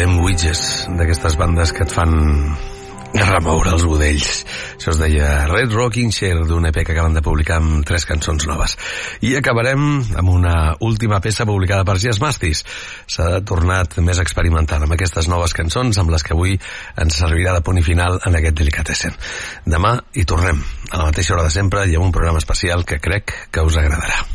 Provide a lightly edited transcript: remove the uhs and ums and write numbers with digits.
Languages, d'aquestes bandes que et fan remoure els budells. Això es deia Red Rocking Chair, d'un EP que acaben de publicar amb 3 cançons noves. I acabarem amb una última peça publicada per Jazzmastis. S'ha tornat més experimentant amb aquestes noves cançons, amb les que avui ens servirà de punt i final en aquest Delicatessen. Demà hi tornem, a la mateixa hora de sempre, i amb un programa especial que crec que us agradarà.